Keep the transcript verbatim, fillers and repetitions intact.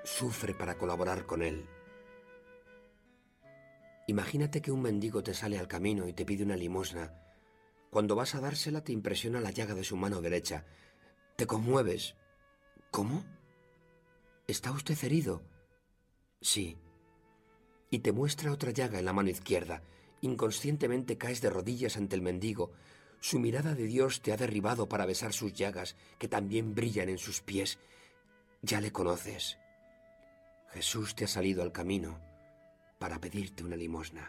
Sufre para colaborar con Él. Imagínate que un mendigo te sale al camino y te pide una limosna. Cuando vas a dársela te impresiona la llaga de su mano derecha. Te conmueves. ¿Cómo? ¿Está usted herido? Sí. Y te muestra otra llaga en la mano izquierda. Inconscientemente caes de rodillas ante el mendigo. Su mirada de Dios te ha derribado para besar sus llagas, que también brillan en sus pies. Ya le conoces. Jesús te ha salido al camino para pedirte una limosna.